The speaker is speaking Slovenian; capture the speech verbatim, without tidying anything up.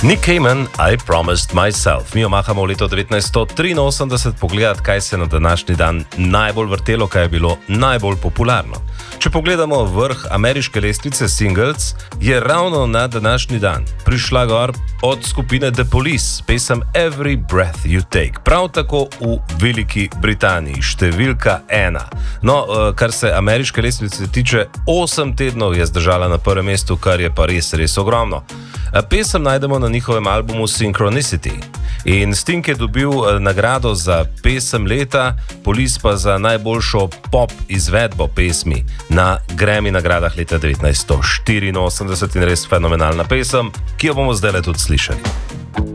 Nick Cayman, I Promised Myself. Mi omahamo v leto devetnajststo triinosemdeset pogledati, kaj se je na današnji dan najbolj vrtelo, kaj je bilo najbolj popularno. Če pogledamo vrh ameriške lestvice singles, je ravno na današnji dan prišla gor od skupine The Police pesem Every Breath You Take. Prav tako v Veliki Britaniji, številka ena. No, kar se ameriške lestvice tiče, osem tednov je zdržala na prvem mestu, kar je pa res, res ogromno. Pesem najdemo na njihovem albumu Synchronicity. In Sting je dobil nagrado za pesem leta, Police pa za najboljšo pop izvedbo pesmi na Grammy nagradah leta devetnajststo štiriinosemdeset in res fenomenalna pesem, ki jo bomo zdaj le tudi slišali.